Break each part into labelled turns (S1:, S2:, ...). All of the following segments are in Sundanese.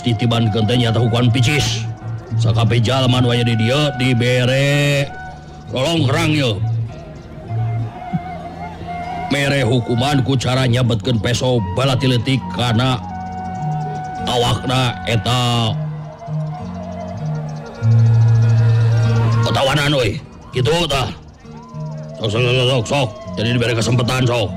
S1: titiban gentenya atau hukuman picis. Sakape jalma nu aya di dieu dibere rolong kerang ye. Mere hukuman ku cara nyabetkeun peso bala ti leutik kana awakna eta tawanan euy. Kitu tah. Sok. Jadi diberi kesempatan sok.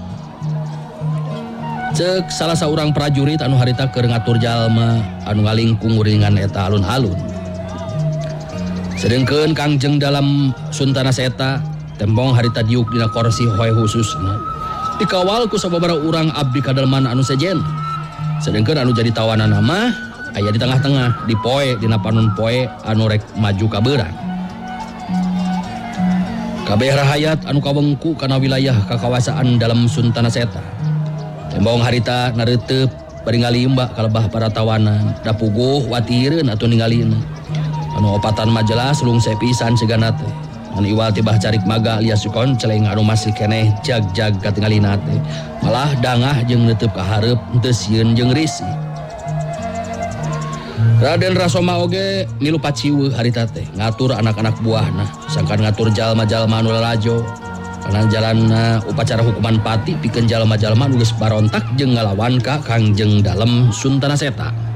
S1: Cek salah seorang prajurit anu harita keur ngatur jalma anu ngalingkung uringan eta alun-alun. Sedengkeun Kangjeng dalam Suntana Seta tembong harita diuk dina kursi hoy khususna. Dikawal ku sababaraha urang abdi kadelman anu sejen. Sedengkeun anu jadi tawanan mah aya di tengah-tengah di poe dina panun poe anu rek maju ka beurang. Kabeh rahayat anu kawengku kana wilayah kakawasaan dalam Suntana Seta. Tembong harita nareuteup bari ngalimba kalebah para tawanan, da puguh watireun atuh ningalina. Anu opatan mah jelas lungse pisan sigana teh. Anu iwal tibah carik maga alias sukon celeng anu masih keneh jag-jag katingalina teh. Malah dangah jeung neuteub ka hareup teu sieun jeung risih. Raden Rasoma oge milu paciweuh harita teh ngatur anak-anak buahna, sangkan ngatur jalma-jalma anu lalajo. Kana jalanna upacara hukuman pati pikeun jalma-jalma nu geus barontak jeung ngalawan ka Kangjeng dalem Suntana Seta.